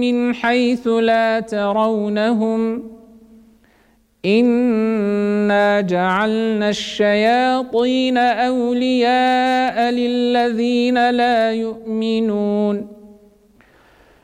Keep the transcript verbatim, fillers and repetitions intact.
من حيث لا ترونهم إنا جعلنا الشياطين أولياء للذين لا يؤمنون